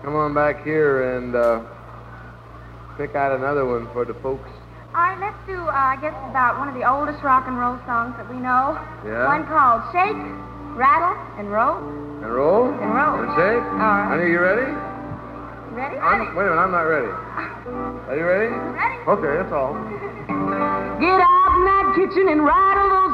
come on back here and pick out another one for the folks. All right, let's do, I guess, about one of the oldest rock and roll songs that we know. Yeah? One called Shake, Rattle, and Roll. And roll? And roll. And shake? All right. Honey, you ready? Ready? Wait a minute, I'm not ready. Are you ready? Ready. Okay, that's all. Get out in that kitchen and rattle those